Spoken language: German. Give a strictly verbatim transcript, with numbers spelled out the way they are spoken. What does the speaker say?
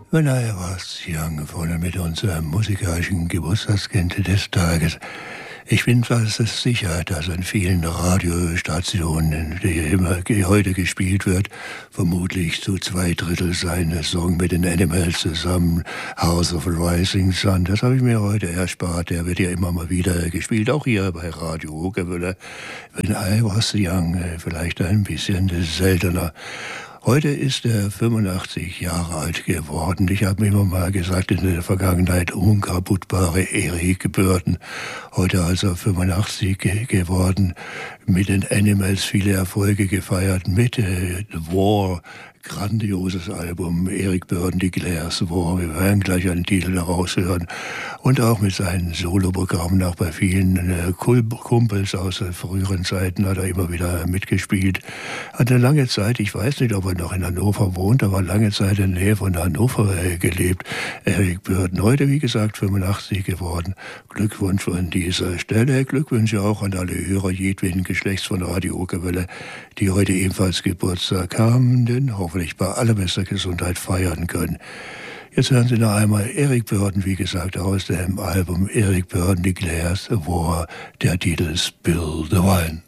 When I was young, vorne mit unserem musikalischen Geburtstagskind des Tages. Ich bin fast sicher, dass an vielen Radiostationen, die immer heute gespielt wird, vermutlich zu zwei Drittel sein Song mit den Animals zusammen, House of Rising Sun. Das habe ich mir heute erspart. Der wird ja immer mal wieder gespielt, auch hier bei Radio Huckewille. When I was young, vielleicht ein bisschen seltener. Heute ist er fünfundachtzig Jahre alt geworden. Ich habe immer mal gesagt, in der Vergangenheit unkaputtbare Eric Burdon. Heute also fünfundachtzig geworden, mit den Animals viele Erfolge gefeiert, mit äh, The War, grandioses Album, Eric Burdon, die Glass War. Wir werden gleich einen Titel daraus hören. Und auch mit seinen Soloprogrammen, auch bei vielen äh, Kumpels aus äh, früheren Zeiten hat er immer wieder mitgespielt. Hat eine lange Zeit, ich weiß nicht, ob er noch in Hannover wohnt, aber lange Zeit in der Nähe von Hannover äh, gelebt. Eric Burdon, heute wie gesagt fünfundachtzig geworden. Glückwunsch von dieser Stelle. Glückwünsche auch an alle Hörer jedweden Geschlechts von Radio Huckewille, die heute ebenfalls Geburtstag haben, denn hoffentlich bei allerbester Gesundheit feiern können. Jetzt hören Sie noch einmal Eric Burdon, wie gesagt, aus dem Album Eric Burdon, die Glass War, der Titel Spill the Wine.